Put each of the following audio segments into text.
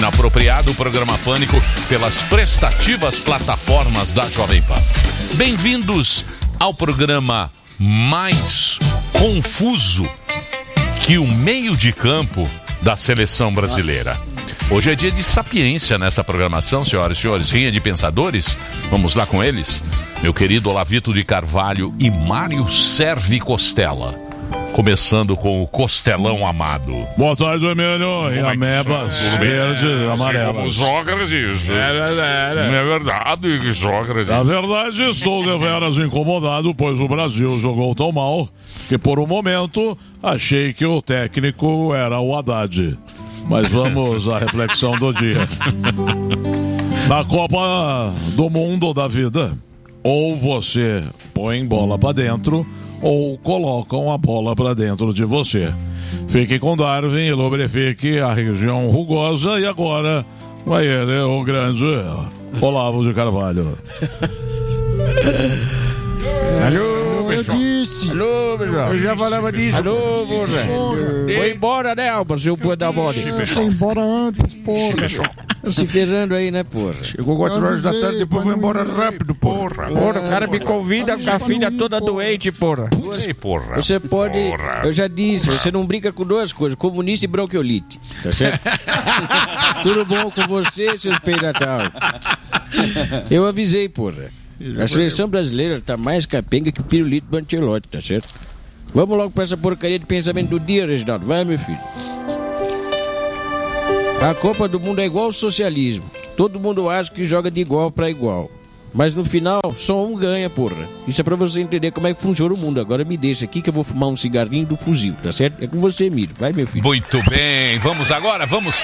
Inapropriado, o programa Pânico pelas prestativas plataformas da Jovem Pan. Bem-vindos ao programa mais confuso que o meio de campo da seleção brasileira. Hoje é dia de sapiência nessa programação, senhoras e senhores. Rinha de pensadores, vamos lá com eles. Meu querido Olavito de Carvalho e Mário Servi Costela. Começando com o Costelão Amado. Boa tarde, Emílio. E amebas verde, amarelas. Como Sócrates. É verdade, Sócrates. Na verdade, estou deveras incomodado, pois o Brasil jogou tão mal que por um momento achei que o técnico era o Haddad. Mas vamos à reflexão do dia. Na Copa do Mundo da vida, ou você põe bola pra dentro, ou colocam a bola pra dentro de você. Fique com Darwin e lubrifique a região rugosa. E agora vai ele, o grande Olavo de Carvalho. Alô, pessoal. Alô, pessoal. Eu já falava disso. Alô, porra. Foi embora, né, Alba, seu pô da bola. Foi embora antes, porra. Tô se ferrando aí, né, porra? Chegou 4 horas da tarde, depois foi embora rápido, porra. Porra, o cara me convida com a filha toda doente, porra. Porra. Você pode, eu já disse, você não brinca com duas coisas, comunista e bronquiolite, tá certo? Tudo bom com você, seus peidatal? Eu avisei, porra. A seleção brasileira tá mais capenga que o pirulito do Ancelotti, tá certo? Vamos logo pra essa porcaria de pensamento do dia, Reginaldo. Vai, meu filho. A Copa do Mundo é igual ao socialismo. Todo mundo acha que joga de igual pra igual. Mas no final, só um ganha, porra. Isso é pra você entender como é que funciona o mundo. Agora me deixa aqui que eu vou fumar um cigarrinho do fuzil, tá certo? É com você, Emílio. Vai, meu filho. Muito bem, vamos agora, vamos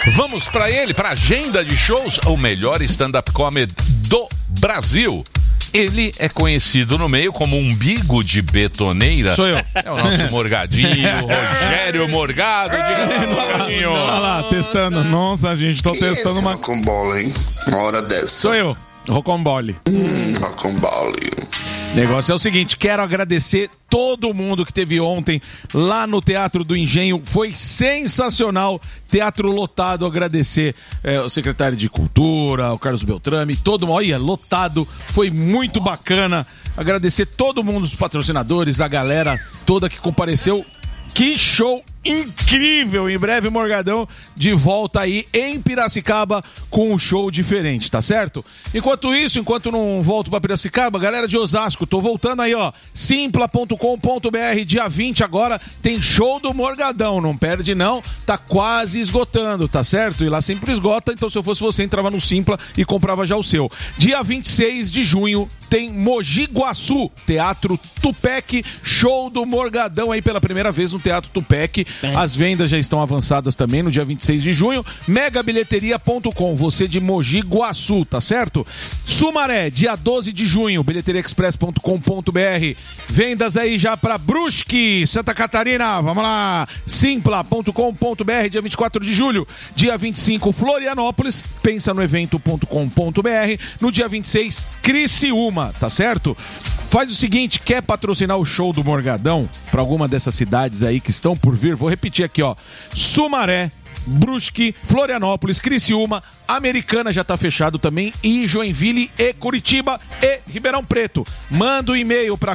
pra ele, pra agenda de shows, o melhor stand-up comedy do Brasil. Ele é conhecido no meio como umbigo de betoneira. Sou eu. É o nosso Morgadinho, Rogério Morgado. Morgadinho. Olha lá, testando. Nossa, gente, tô testando uma... Rocambole, hein? Uma hora dessa. Sou eu, Rocambole. Rocambole. O negócio é o seguinte, quero agradecer todo mundo que teve ontem lá no Teatro do Engenho, foi sensacional, teatro lotado, agradecer o secretário de Cultura, o Carlos Beltrame, todo mundo, olha, lotado, foi muito bacana, agradecer todo mundo, os patrocinadores, a galera toda que compareceu. Que show incrível! Em breve, Morgadão de volta aí em Piracicaba com um show diferente, tá certo? Enquanto isso, enquanto não volto pra Piracicaba, galera de Osasco, tô voltando aí, ó. Simpla.com.br, dia 20 agora, tem show do Morgadão, não perde não, tá quase esgotando, tá certo? E lá sempre esgota, então se eu fosse você, entrava no Simpla e comprava já o seu. Dia 26 de junho, tem Mogi Guaçu, Teatro Tupec, show do Morgadão aí pela primeira vez no Teatro Tupec. As vendas já estão avançadas também no dia 26 de junho. Megabilheteria.com, você de Mogi Guaçu, tá certo? Sumaré, dia 12 de junho, bilheteriaexpress.com.br. Vendas aí já pra Brusque, Santa Catarina, vamos lá. Simpla.com.br, dia 24 de julho. Dia 25, Florianópolis, pensa no evento.com.br. No dia 26, Criciúma, tá certo? Faz o seguinte, quer patrocinar o show do Morgadão para alguma dessas cidades aí que estão por vir? Vou repetir aqui, ó. Sumaré, Brusque, Florianópolis, Criciúma, Americana já tá fechado também, e Joinville e Curitiba e Ribeirão Preto. Manda um e-mail para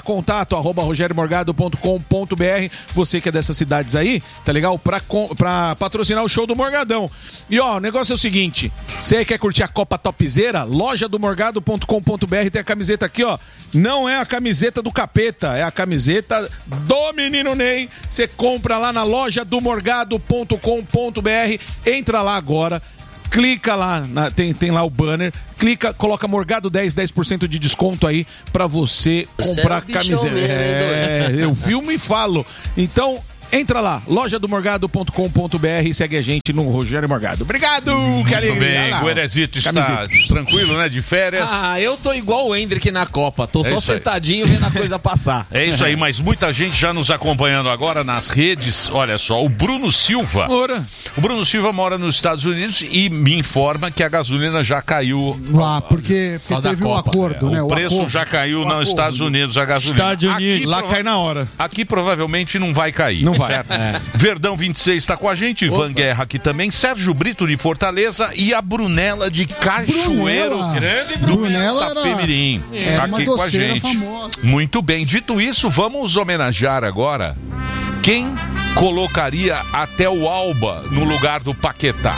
contato@rogeriomorgado.com.br, você que é dessas cidades aí, tá legal? Pra patrocinar o show do Morgadão. E ó, o negócio é o seguinte, você quer curtir a Copa Topzera? Lojadomorgado.com.br, tem a camiseta aqui, ó. Não é a camiseta do capeta, é a camiseta do menino Ney. Você compra lá na lojadomorgado.com.br, entra lá agora, clica lá, tem lá o banner, clica, coloca Morgado 10% de desconto aí pra você comprar camiseta. Eu filmo e falo. Então, entra lá, lojadomorgado.com.br, segue a gente no Rogério Morgado. Obrigado, que alegria. Bem, o Erezito está tranquilo, né, de férias. Eu tô igual o Hendrick na Copa, tô só sentadinho vendo a coisa passar. É isso aí, mas muita gente já nos acompanhando agora nas redes. Olha só, o Bruno Silva. O Bruno Silva mora nos Estados Unidos e me informa que a gasolina já caiu. Lá, porque teve um acordo, né? O preço já caiu nos Estados Unidos, a gasolina. Lá cai na hora. Aqui provavelmente não vai cair. Não vai. Certo? Verdão 26 está com a gente, Ivan Guerra aqui também, Sérgio Brito de Fortaleza e a Brunella de Cachoeiro. Grande Brunella era Tapemirim. uma Aqui com a doceira gente. famosa. Muito bem, dito isso, vamos homenagear agora quem colocaria até o Alba no lugar do Paquetá.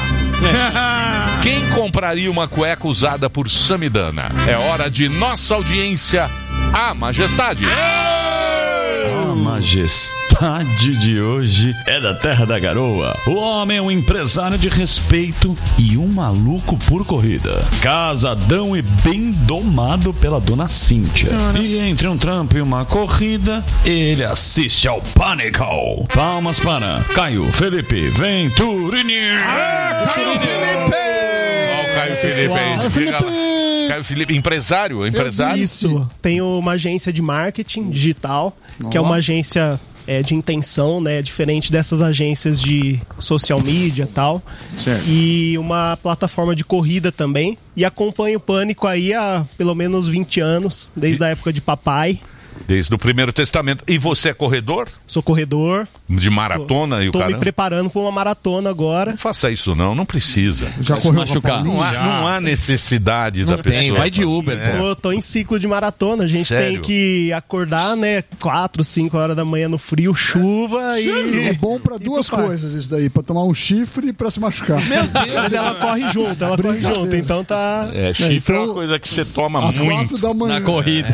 Quem compraria uma cueca usada por Samidana? É hora de nossa audiência, a Majestade. A majestade de hoje é da terra da garoa. O homem é um empresário de respeito e um maluco por corrida. Casadão e bem domado pela dona Cíntia. E entre um trampo e uma corrida, ele assiste ao Pânico. Palmas para Caio Felipe Venturini. Caio Felipe! Ó, o Caio Felipe aí. Fica lá. Caio Felipe, empresário? Isso, tenho uma agência de marketing digital, que é uma agência de intenção, né, diferente dessas agências de social media e tal. Certo. E uma plataforma de corrida também. E acompanho o Pânico aí há pelo menos 20 anos, desde a época de papai. Desde o Primeiro Testamento. E você é corredor? Sou corredor. De maratona e o Tô cara? me preparando para uma maratona agora. Não faça isso não precisa. Já se correu machucar. Não há necessidade da pessoa. Tem, vai de Uber, pô. Tô em ciclo de maratona. A gente Sério? tem que acordar, né, 4, 5 horas da manhã no frio, chuva e... É bom pra duas coisas isso daí, pra tomar um chifre e pra se machucar. Mas ela corre junto, então tá... Chifre é uma então, coisa que você toma Às muito. 4 da manhã. Na corrida.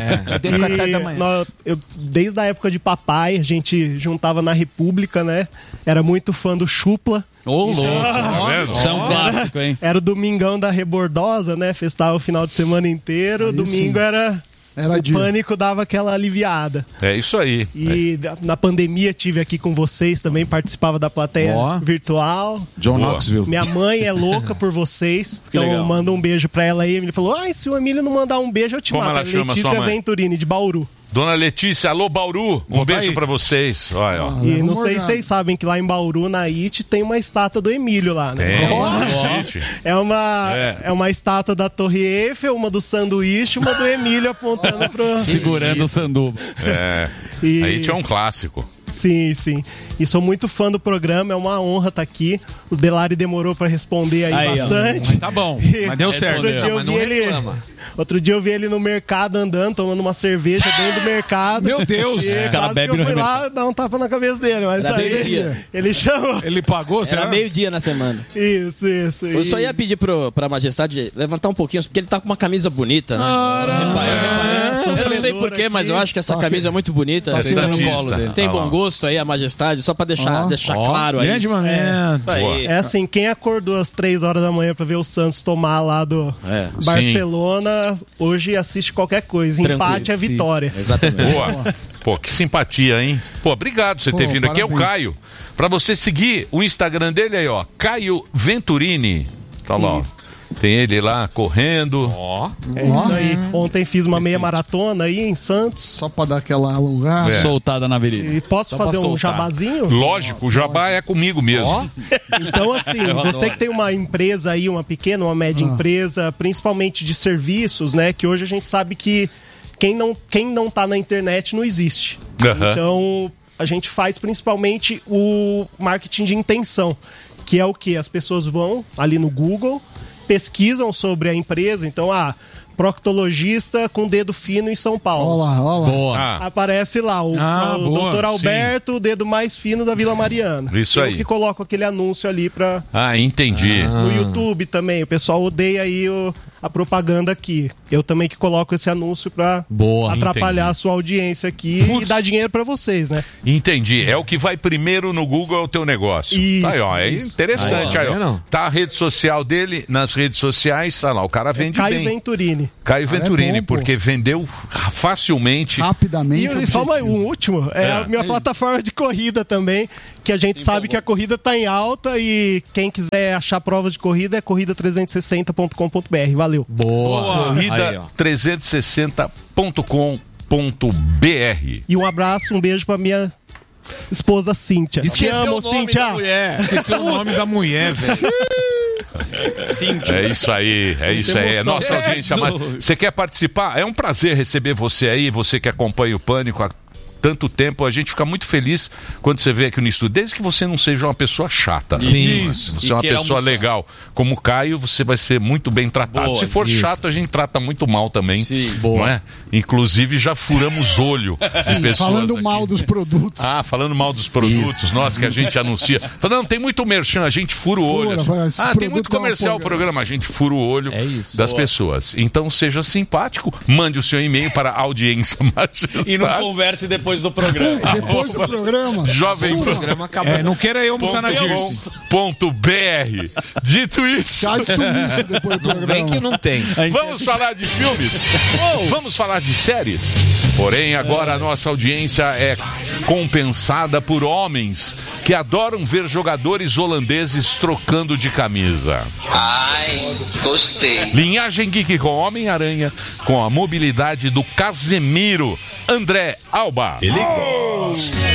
Desde a época de papai, a gente juntava na República, né? Era muito fã do Chupla. Ô, louco. vendo? Isso é um clássico, hein? Era o Domingão da Rebordosa, né? Festava o final de semana inteiro. Aí Domingo sim. era o dia. Pânico dava aquela aliviada. É isso aí. E na pandemia tive aqui com vocês também, participava da plateia virtual. John Boa. Knoxville. Minha mãe é louca por vocês. Que Então legal. manda um beijo pra ela aí. Ele falou: ai, se o Emílio não mandar um beijo, eu te Como mato. ela chama Letícia sua mãe? Venturini, de Bauru. Dona Letícia, alô Bauru, um beijo aí. pra vocês. Olha, ó. E não vamos sei olhar. se vocês sabem que lá em Bauru, na IT, tem uma estátua do Emílio lá, né? Gente. É uma estátua da Torre Eiffel, uma do sanduíche, uma do Emílio apontando pro... Segurando o sanduba. E- Aí tinha um clássico. Sim, sim. E sou muito fã do programa, é uma honra estar aqui. O Delari demorou pra responder aí, Aí, ó. bastante. Mas tá bom, mas deu certo. Outro dia, eu mas vi não ele, reclama. outro dia eu vi ele no mercado andando, tomando uma cerveja dentro do mercado. Meu Deus! E O cara quase bebe que eu no fui mercado. lá dar um tapa na cabeça dele, mas Era aí meio-dia. ele chamou. Ele pagou, Era será? meio-dia na semana. Isso. Eu só ia pedir pra Majestade levantar um pouquinho, porque ele tá com uma camisa bonita, né? Eu não sei porquê, mas eu acho que essa camisa é muito bonita. Tá Fica no santista. colo dele. Tem Ah lá. bom gosto aí, a Majestade, só pra deixar claro aí. Grande momento. Aí. É assim, quem acordou às 3 horas da manhã pra ver o Santos tomar lá do Barcelona, hoje assiste qualquer coisa. Tranquilo. Empate é vitória. Exatamente. Boa. Pô, que simpatia, hein? Pô, obrigado por você ter vindo aqui. É o parabéns. Caio. Pra você seguir o Instagram dele aí, ó. Caio Venturini. Tá lá, ó. Tem ele lá correndo. É isso aí. Ontem fiz uma meia maratona aí em Santos. Só pra dar aquela alongada. Soltada na avenida. E posso Só pra fazer um soltar. jabazinho? Lógico, o jabá é comigo mesmo. Então, assim, você que tem uma empresa aí, uma pequena, uma média empresa, principalmente de serviços, né? Que hoje a gente sabe que quem não tá na internet não existe. Aham. Então, a gente faz principalmente o marketing de intenção, que é o que? As pessoas vão ali no Google, pesquisam sobre a empresa, então, proctologista com dedo fino em São Paulo. Olha lá. Boa. Aparece lá o boa, Dr. Alberto, o dedo mais fino da Vila Mariana. Isso aí. Eu que coloco aquele anúncio ali pra... Ah, entendi. No YouTube também, o pessoal odeia aí a propaganda aqui. Eu também que coloco esse anúncio pra atrapalhar entendi. a sua audiência aqui e dar dinheiro pra vocês, né? Entendi. É o que vai primeiro no Google, é o teu negócio. Isso, Tá aí, ó. É isso. interessante. Aí, ó. não. Tá a rede social dele, nas redes sociais, tá lá, o cara vende Caio bem. Venturini. Caio Venturini, bom, pô. porque vendeu facilmente. Rapidamente. E só um último, a minha plataforma de corrida também, que a gente sabe que a corrida tá em alta e quem quiser achar provas de corrida é corrida360.com.br. Valeu. Boa. Corrida Aí, ó. 360.com.br. E um abraço, um beijo pra minha esposa Cíntia. Te amo, Cíntia. Esqueci o nome da mulher, velho. É isso aí, é isso aí. É nossa audiência. Mas você quer participar? É um prazer receber você aí, você que acompanha o Pânico há tanto tempo. A gente fica muito feliz quando você vê aqui no estúdio, desde que você não seja uma pessoa chata. Sim. Se você é uma pessoa legal, como o Caio, você vai ser muito bem tratado. Boa, se for chato, a gente trata muito mal também. Sim, não é? Inclusive, já furamos olho de pessoas Falando aqui. mal dos produtos. Falando mal dos produtos, nós que a gente anuncia. Falando, tem muito merchan, a gente fura o olho. Tem muito comercial o programa, a gente fura o olho das pessoas. Então seja simpático, mande o seu e-mail para a audiência majestade. E não converse depois do programa. Depois do programa. Jovem programa acabou. Não queira eu almoçar na Dirce. .br. Dito isso, Chá de sumiço depois do programa. Vem que não tem. vamos falar de filmes? Vamos falar de séries? Porém, agora a nossa audiência é compensada por homens que adoram ver jogadores holandeses trocando de camisa. Ai, gostei. Linhagem Geek com Homem-Aranha, com a mobilidade do Casemiro, André Alba. Ele gosta.